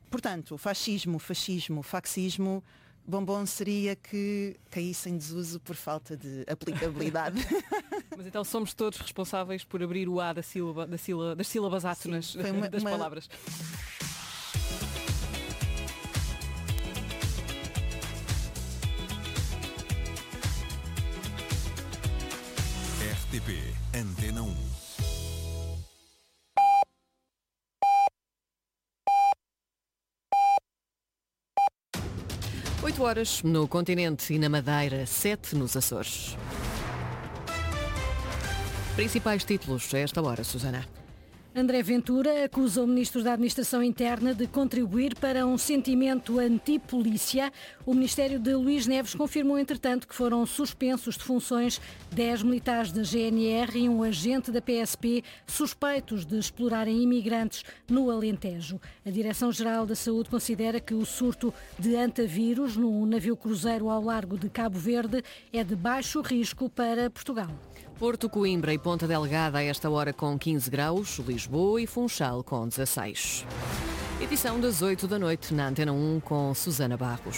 Portanto, fascismo, faxismo, bombom seria que caísse em desuso por falta de aplicabilidade. Mas então somos todos responsáveis por abrir o A das sílabas átonas das palavras. RTP Antena 1. Oito horas no continente e na Madeira, 7 nos Açores. Principais títulos a esta hora, Susana. André Ventura acusa o Ministro da Administração Interna de contribuir para um sentimento antipolícia. O Ministério de Luís Neves confirmou, entretanto, que foram suspensos de funções 10 militares da GNR e um agente da PSP suspeitos de explorarem imigrantes no Alentejo. A Direção-Geral da Saúde considera que o surto de antavírus no navio cruzeiro ao largo de Cabo Verde é de baixo risco para Portugal. Porto, Coimbra e Ponta Delgada a esta hora com 15 graus, Lisboa e Funchal com 16. Edição das 8 da noite na Antena 1 com Susana Barros.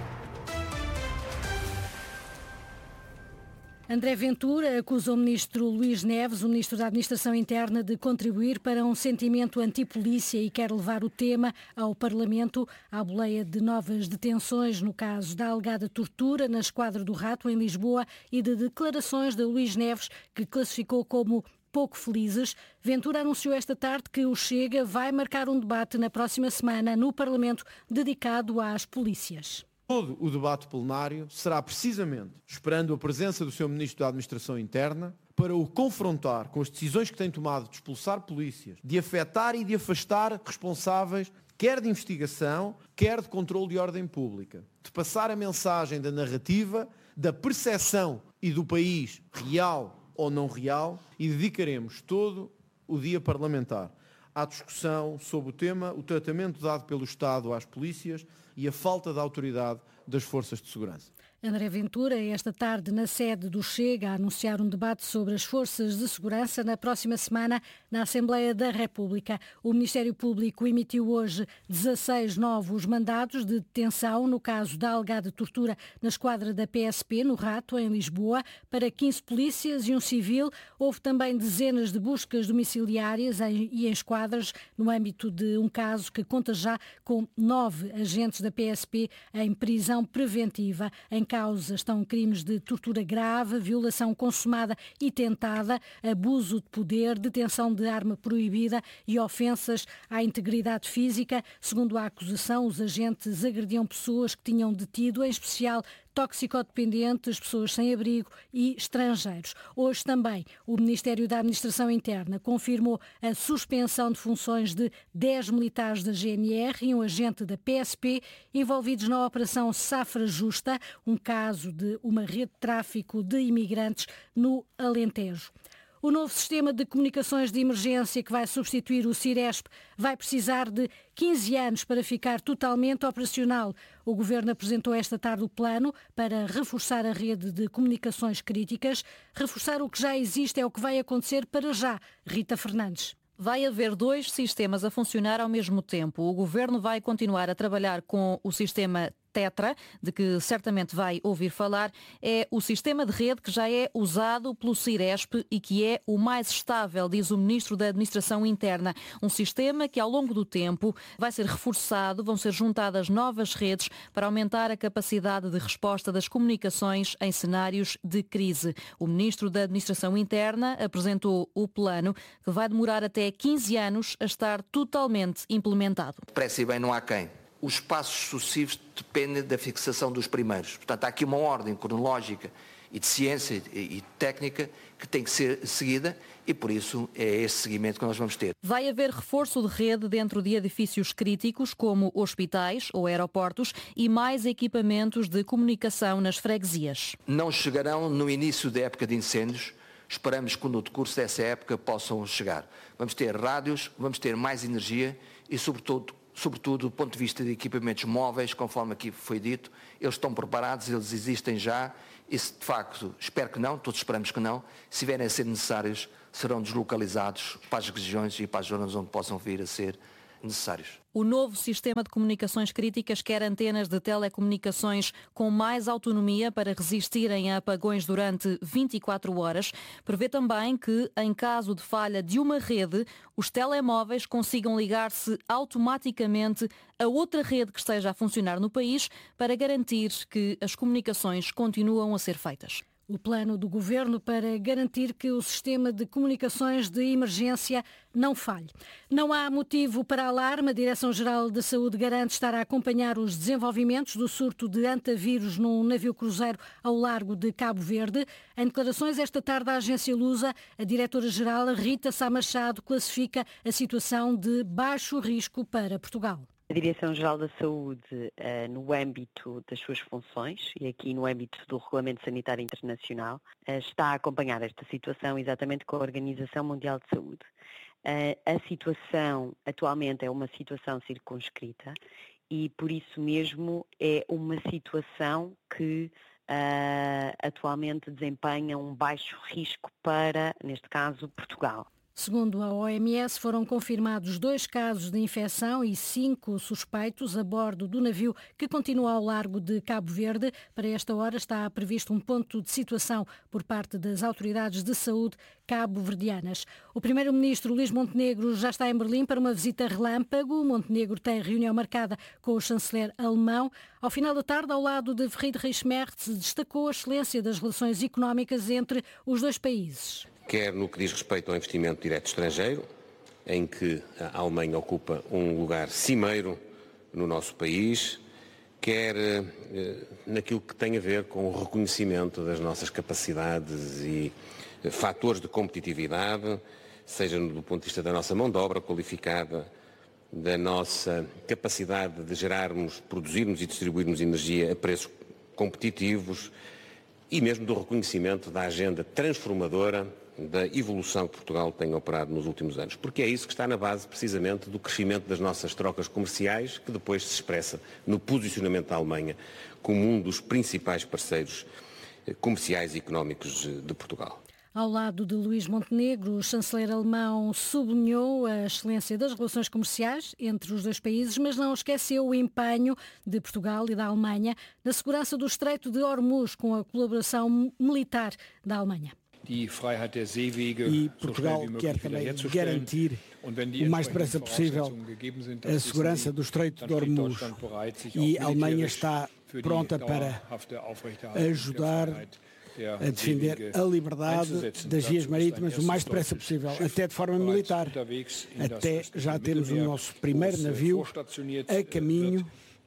André Ventura acusa o Ministro Luís Neves, o Ministro da Administração Interna, de contribuir para um sentimento antipolícia e quer levar o tema ao Parlamento à boleia de novas detenções no caso da alegada tortura na Esquadra do Rato, em Lisboa, e de declarações de Luís Neves, que classificou como pouco felizes. Ventura anunciou esta tarde que o Chega vai marcar um debate na próxima semana no Parlamento dedicado às polícias. Todo o debate plenário será precisamente esperando a presença do Sr. Ministro da Administração Interna para o confrontar com as decisões que tem tomado de expulsar polícias, de afetar e de afastar responsáveis, quer de investigação, quer de controle de ordem pública, de passar a mensagem da narrativa, da percepção e do país real ou não real, e dedicaremos todo o dia parlamentar à discussão sobre o tema, o tratamento dado pelo Estado às polícias e a falta de autoridade das forças de segurança. André Ventura, esta tarde na sede do Chega, a anunciar um debate sobre as forças de segurança na próxima semana na Assembleia da República. O Ministério Público emitiu hoje 16 novos mandados de detenção no caso da alegada tortura na esquadra da PSP, no Rato, em Lisboa, para 15 polícias e um civil. Houve também dezenas de buscas domiciliárias e em esquadras no âmbito de um caso que conta já com 9 agentes da PSP em prisão preventiva. Em causa estão crimes de tortura grave, violação consumada e tentada, abuso de poder, detenção de arma proibida e ofensas à integridade física. Segundo a acusação, os agentes agrediam pessoas que tinham detido, em especial toxicodependentes, pessoas sem abrigo e estrangeiros. Hoje também o Ministério da Administração Interna confirmou a suspensão de funções de 10 militares da GNR e um agente da PSP envolvidos na Operação Safra Justa, um caso de uma rede de tráfico de imigrantes no Alentejo. O novo sistema de comunicações de emergência que vai substituir o Ciresp vai precisar de 15 anos para ficar totalmente operacional. O Governo apresentou esta tarde o plano para reforçar a rede de comunicações críticas. Reforçar o que já existe é o que vai acontecer para já. Rita Fernandes. Vai haver 2 sistemas a funcionar ao mesmo tempo. O Governo vai continuar a trabalhar com o sistema Tetra, de que certamente vai ouvir falar. É o sistema de rede que já é usado pelo Ciresp e que é o mais estável, diz o Ministro da Administração Interna. Um sistema que ao longo do tempo vai ser reforçado, vão ser juntadas novas redes para aumentar a capacidade de resposta das comunicações em cenários de crise. O Ministro da Administração Interna apresentou o plano que vai demorar até 15 anos a estar totalmente implementado. Depressa e bem não há quem. Os passos sucessivos dependem da fixação dos primeiros. Portanto, há aqui uma ordem cronológica e de ciência e técnica que tem que ser seguida e, por isso, é esse seguimento que nós vamos ter. Vai haver reforço de rede dentro de edifícios críticos, como hospitais ou aeroportos, e mais equipamentos de comunicação nas freguesias. Não chegarão no início da época de incêndios. Esperamos que no decurso dessa época possam chegar. Vamos ter rádios, vamos ter mais energia e, sobretudo, do ponto de vista de equipamentos móveis, conforme aqui foi dito, eles estão preparados, eles existem já e se de facto, espero que não, todos esperamos que não, se vierem a ser necessários, serão deslocalizados para as regiões e para as zonas onde possam vir a ser necessários. O novo sistema de comunicações críticas quer antenas de telecomunicações com mais autonomia para resistirem a apagões durante 24 horas. Prevê também que, em caso de falha de uma rede, os telemóveis consigam ligar-se automaticamente a outra rede que esteja a funcionar no país para garantir que as comunicações continuam a ser feitas. O plano do Governo para garantir que o sistema de comunicações de emergência não falhe. Não há motivo para alarme. A Direção-Geral da Saúde garante estar a acompanhar os desenvolvimentos do surto de antavírus num navio cruzeiro ao largo de Cabo Verde. Em declarações esta tarde à agência Lusa, a Diretora-Geral Rita Sá Machado classifica a situação de baixo risco para Portugal. A Direção-Geral da Saúde, no âmbito das suas funções e aqui no âmbito do Regulamento Sanitário Internacional, está a acompanhar esta situação exatamente com a Organização Mundial de Saúde. A situação atualmente é uma situação circunscrita e por isso mesmo é uma situação que atualmente desempenha um baixo risco para, neste caso, Portugal. Segundo a OMS, foram confirmados 2 casos de infecção e 5 suspeitos a bordo do navio que continua ao largo de Cabo Verde. Para esta hora está previsto um ponto de situação por parte das autoridades de saúde cabo-verdianas. O primeiro-ministro Luís Montenegro já está em Berlim para uma visita relâmpago. Montenegro tem reunião marcada com o chanceler alemão. Ao final da tarde, ao lado de Friedrich Merz, destacou a excelência das relações económicas entre os dois países. Quer no que diz respeito ao investimento direto estrangeiro, em que a Alemanha ocupa um lugar cimeiro no nosso país, quer naquilo que tem a ver com o reconhecimento das nossas capacidades e fatores de competitividade, seja do ponto de vista da nossa mão de obra qualificada, da nossa capacidade de gerarmos, produzirmos e distribuirmos energia a preços competitivos e mesmo do reconhecimento da agenda transformadora da evolução que Portugal tem operado nos últimos anos. Porque é isso que está na base, precisamente, do crescimento das nossas trocas comerciais, que depois se expressa no posicionamento da Alemanha como um dos principais parceiros comerciais e económicos de Portugal. Ao lado de Luís Montenegro, o chanceler alemão sublinhou a excelência das relações comerciais entre os dois países, mas não esqueceu o empenho de Portugal e da Alemanha na segurança do Estreito de Hormuz, com a colaboração militar da Alemanha. E Portugal quer também garantir o mais depressa possível a segurança do Estreito de Hormuz e a Alemanha está pronta para ajudar a defender a liberdade das vias marítimas o mais depressa possível, até de forma militar. Até já temos o nosso primeiro navio a caminho.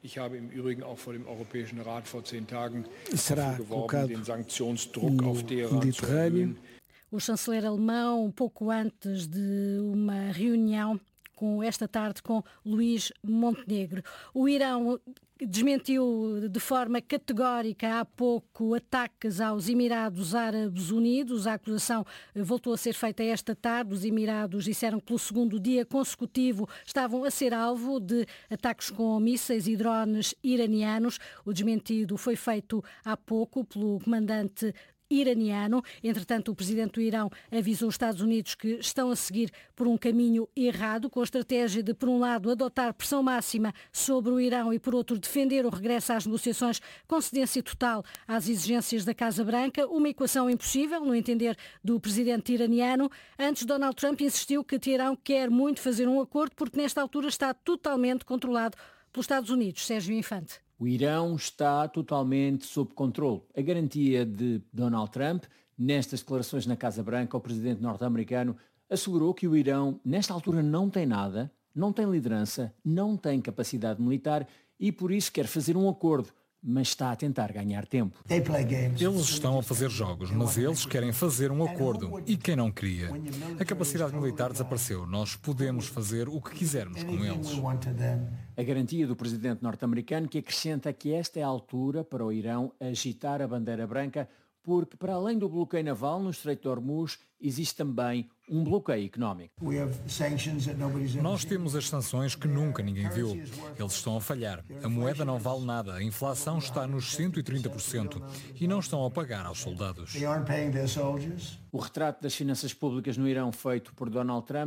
Será colocado no Mediterrâneo. O chanceler alemão, pouco antes de uma reunião esta tarde com Luís Montenegro. O Irão desmentiu de forma categórica há pouco ataques aos Emirados Árabes Unidos. A acusação voltou a ser feita esta tarde. Os Emirados disseram que pelo segundo dia consecutivo estavam a ser alvo de ataques com mísseis e drones iranianos. O desmentido foi feito há pouco pelo comandante iraniano. Entretanto, o presidente do Irão avisou os Estados Unidos que estão a seguir por um caminho errado, com a estratégia de, por um lado, adotar pressão máxima sobre o Irão e, por outro, defender o regresso às negociações com cedência total às exigências da Casa Branca, uma equação impossível, no entender do presidente iraniano. Antes, Donald Trump insistiu que Teherão quer muito fazer um acordo porque, nesta altura, está totalmente controlado pelos Estados Unidos. Sérgio Infante. O Irão está totalmente sob controle. A garantia de Donald Trump, nestas declarações na Casa Branca, o presidente norte-americano assegurou que o Irão, nesta altura, não tem nada, não tem liderança, não tem capacidade militar e, por isso, quer fazer um acordo, mas está a tentar ganhar tempo. Eles estão a fazer jogos, mas eles querem fazer um acordo. E quem não queria? A capacidade militar desapareceu. Nós podemos fazer o que quisermos com eles. A garantia do presidente norte-americano que acrescenta que esta é a altura para o Irão agitar a bandeira branca, porque para além do bloqueio naval no Estreito de Hormuz, existe também um bloqueio económico. Nós temos as sanções que nunca ninguém viu. Eles estão a falhar. A moeda não vale nada. A inflação está nos 130% e não estão a pagar aos soldados. O retrato das finanças públicas no Irão feito por Donald Trump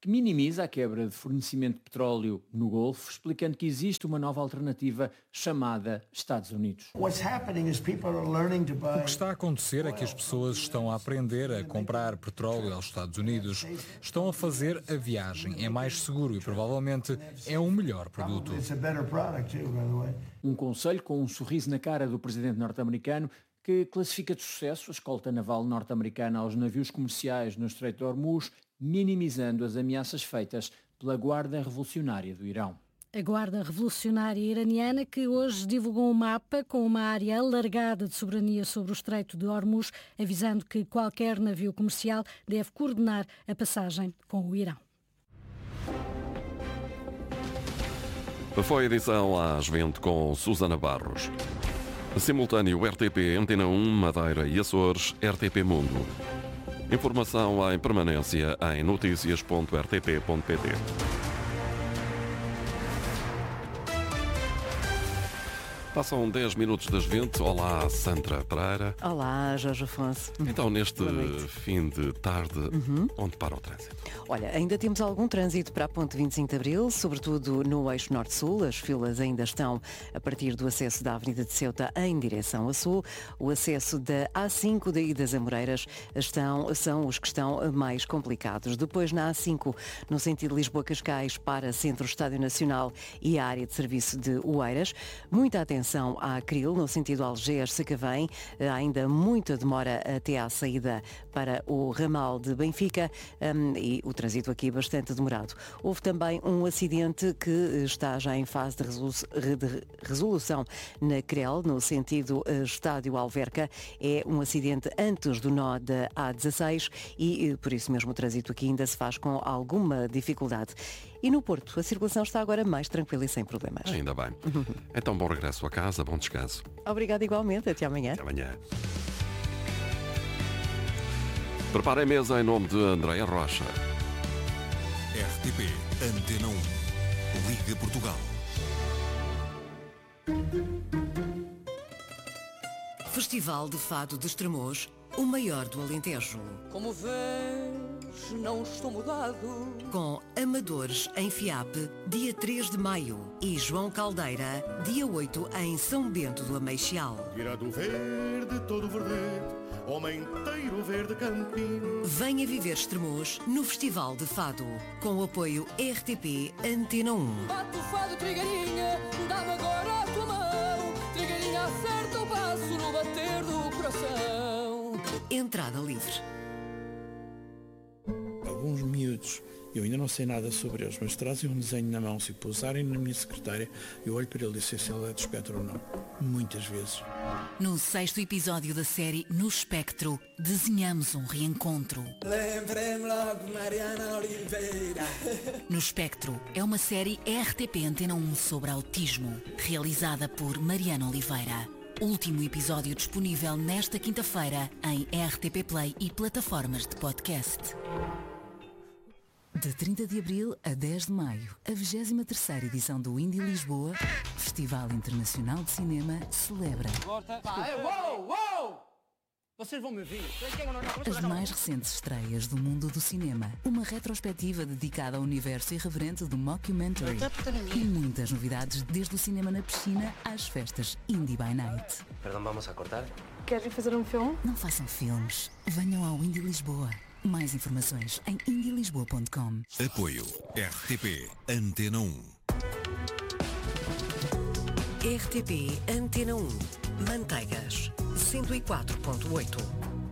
que minimiza a quebra de fornecimento de petróleo no Golfo, explicando que existe uma nova alternativa chamada Estados Unidos. O que está a acontecer é que as pessoas estão a aprender a comprar petróleo aos Estados Unidos. Estão a fazer a viagem. É mais seguro e provavelmente é um melhor produto. Um conselho com um sorriso na cara do presidente norte-americano que classifica de sucesso a escolta naval norte-americana aos navios comerciais no Estreito de Hormuz, minimizando as ameaças feitas pela Guarda Revolucionária do Irão. A Guarda Revolucionária Iraniana, que hoje divulgou um mapa com uma área alargada de soberania sobre o Estreito de Hormuz, avisando que qualquer navio comercial deve coordenar a passagem com o Irão. Foi a edição às 20 com Susana Barros. Simultâneo RTP, Antena 1, Madeira e Açores, RTP Mundo. Informação em permanência em noticias.rtp.pt. Passam 10 minutos das 20. Olá, Sandra Pereira. Olá, Jorge Afonso. Então, neste fim de tarde, onde para o trânsito? Olha, ainda temos algum trânsito para a ponte 25 de Abril, sobretudo no eixo norte-sul. As filas ainda estão a partir do acesso da Avenida de Ceuta em direção a sul. O acesso da A5 daí das Amoreiras são os que estão mais complicados. Depois, na A5, no sentido Lisboa-Cascais, para Centro Estádio Nacional e a área de serviço de Oeiras. Muita atenção à Acril, no sentido Algés-Sacavém. Há ainda muita demora até à saída para o ramal de Benfica e o trânsito aqui bastante demorado. Houve também um acidente que está já em fase de resolução na CREL, no sentido Estádio Alverca. É um acidente antes do nó da A16 e por isso mesmo o trânsito aqui ainda se faz com alguma dificuldade. E no Porto, a circulação está agora mais tranquila e sem problemas. Ainda bem. Então, bom regresso a casa, bom descanso. Obrigada igualmente, até amanhã. Até amanhã. Preparem a mesa em nome de Andréia Rocha. RTP Antena 1. Liga Portugal. Festival de Fado de Estremoz, o maior do Alentejo. Como vês, não estou mudado. Com Amadores em FIAP, dia 3 de maio. E João Caldeira, dia 8 em São Bento do Ameixal. Virado verde, todo verdete, homem inteiro verde campino. Venha viver Estremoz no Festival de Fado. Com o apoio RTP Antena 1. Bate o fado, Trigueirinha, dá-me agora a tua mão. Trigueirinha, acerta o passo no bater do coração. Entrada livre. Alguns miúdos, eu ainda não sei nada sobre eles, mas trazem um desenho na mão. Se o pousarem na minha secretária, eu olho para ele e sei se ele é do espectro ou não. Muitas vezes. No 6º episódio da série No Espectro, desenhamos um reencontro. Lembrei-me logo de Mariana Oliveira. No Espectro é uma série RTP Antena 1 sobre autismo, realizada por Mariana Oliveira. Último episódio disponível nesta quinta-feira em RTP Play e plataformas de podcast. De 30 de abril a 10 de maio, a 23ª edição do Indie Lisboa, Festival Internacional de Cinema, celebra Vocês vão me ouvir. as mais recentes estreias do mundo do cinema, uma retrospectiva dedicada ao universo irreverente do mockumentary e muitas novidades desde o cinema na piscina às festas Indie by Night. Perdão, vamos a cortar? Queres ir fazer um filme? Não façam filmes, venham ao Indie Lisboa. Mais informações em indielisboa.com. Apoio RTP Antena 1. RTP Antena 1. Manteigas 104.8.